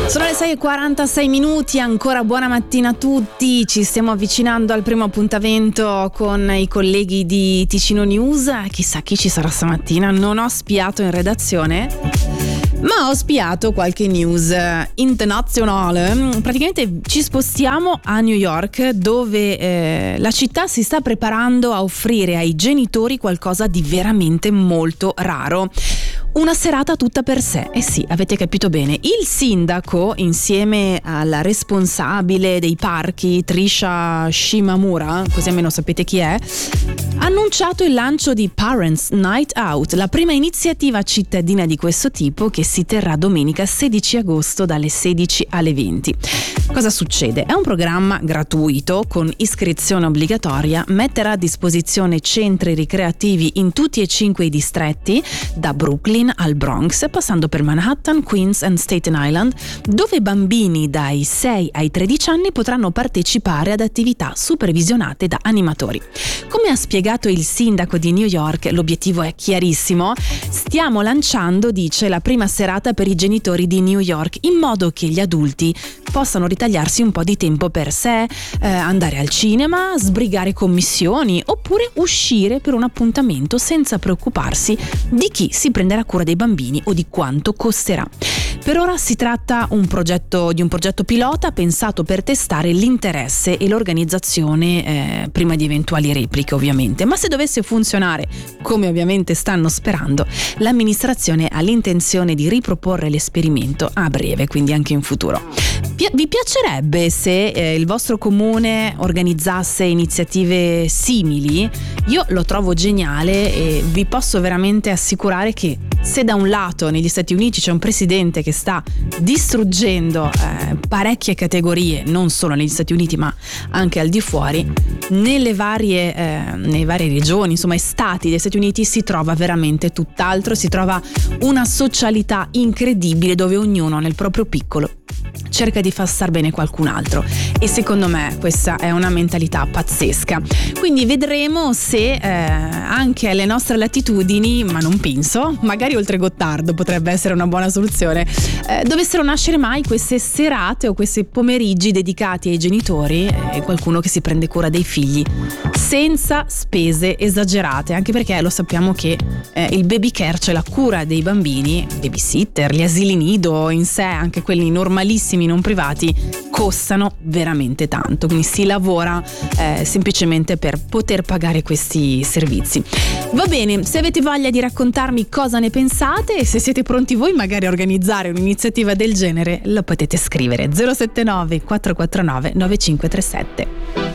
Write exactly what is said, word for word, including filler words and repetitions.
Sono le sei e quarantasei minuti, ancora buona mattina a tutti. Ci stiamo avvicinando al primo appuntamento con i colleghi di Ticino News. Chissà chi ci sarà stamattina, non ho spiato in redazione, ma ho spiato qualche news internazionale. Praticamente ci spostiamo a New York, dove eh, la città si sta preparando a offrire ai genitori qualcosa di veramente molto raro. Una serata tutta per sé. Eh sì, avete capito bene. Il sindaco, insieme alla responsabile dei parchi, Trisha Shimamura, così almeno sapete chi è, ha annunciato il lancio di Parents Night Out, la prima iniziativa cittadina di questo tipo che si terrà domenica sedici agosto dalle sedici alle venti. Cosa succede? È un programma gratuito con iscrizione obbligatoria, metterà a disposizione centri ricreativi in tutti e cinque i distretti, da Brooklyn al Bronx, passando per Manhattan, Queens e Staten Island, dove bambini dai sei ai tredici anni potranno partecipare ad attività supervisionate da animatori. Come ha spiegato il sindaco di New York, l'obiettivo è chiarissimo. Stiamo lanciando, dice, la prima serata per i genitori di New York, in modo che gli adulti possano ritagliarsi un po' di tempo per sé, eh, andare al cinema, sbrigare commissioni oppure uscire per un appuntamento senza preoccuparsi di chi si prenderà cura dei bambini o di quanto costerà. Per ora si tratta un progetto, di un progetto pilota pensato per testare l'interesse e l'organizzazione eh, prima di eventuali repliche, ovviamente. Ma se dovesse funzionare, come ovviamente stanno sperando, l'amministrazione ha l'intenzione di riproporre l'esperimento a breve, quindi anche in futuro. Vi piacerebbe se eh, il vostro comune organizzasse iniziative simili? Io lo trovo geniale e vi posso veramente assicurare che se da un lato negli Stati Uniti c'è un presidente che sta distruggendo eh, parecchie categorie, non solo negli Stati Uniti ma anche al di fuori, nelle varie, eh, nelle varie regioni, insomma, stati degli Stati Uniti si trova veramente tutt'altro, si trova una socialità incredibile dove ognuno nel proprio piccolo cerca di far star bene qualcun altro, e secondo me questa è una mentalità pazzesca. Quindi vedremo se eh, anche alle nostre latitudini, ma non penso, magari oltre Gottardo potrebbe essere una buona soluzione, eh, dovessero nascere mai queste serate o questi pomeriggi dedicati ai genitori e eh, qualcuno che si prende cura dei figli senza spese esagerate, anche perché lo sappiamo che eh, il baby care, cioè la cura dei bambini, babysitter, gli asili nido in sé, anche quelli normalissimi non privati, costano veramente tanto, quindi si lavora eh, semplicemente per poter pagare questi servizi. Va bene, se avete voglia di raccontarmi cosa ne pensate e se siete pronti voi magari a organizzare un'iniziativa del genere, lo potete scrivere zero sette nove quattro quattro nove nove cinque tre sette.